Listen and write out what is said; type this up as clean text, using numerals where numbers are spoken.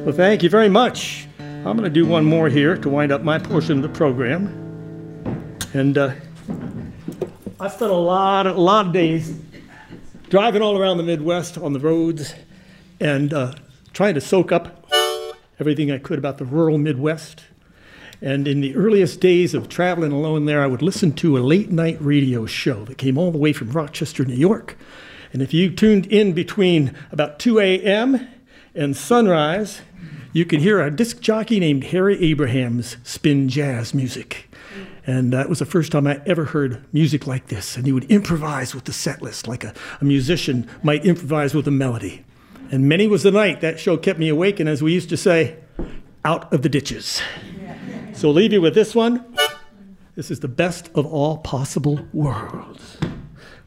Well, thank you very much. I'm going to do one more here to wind up my portion of the program. And I spent a lot of days driving all around the Midwest on the roads and trying to soak up everything I could about the rural Midwest. And in the earliest days of traveling alone there, I would listen to a late night radio show that came all the way from Rochester, New York. And if you tuned in between about 2 a.m. and sunrise, you could hear a disc jockey named Harry Abrahams spin jazz music. And that was the first time I ever heard music like this. And he would improvise with the set list like a musician might improvise with a melody. And many was the night that show kept me awake, and as we used to say, out of the ditches. So I'll leave you with this one. This is the best of all possible worlds.